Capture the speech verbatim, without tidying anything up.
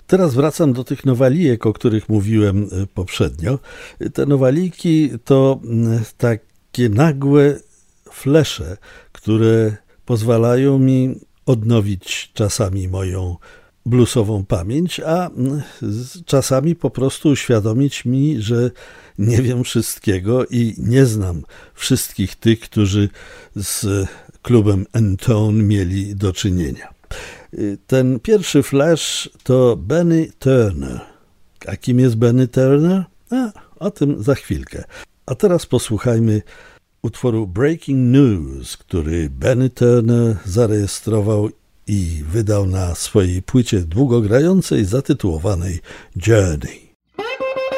Teraz wracam do tych nowalijek, o których mówiłem poprzednio. Te nowaliki to takie nagłe flesze, które pozwalają mi odnowić czasami moją bluesową pamięć, a czasami po prostu uświadomić mi, że nie wiem wszystkiego i nie znam wszystkich tych, którzy z klubem N-Tone mieli do czynienia. Ten pierwszy flash to Benny Turner. A kim jest Benny Turner? A, o tym za chwilkę. A teraz posłuchajmy utworu Breaking News, który Benny Turner zarejestrował i wydał na swojej płycie długogrającej zatytułowanej Journey.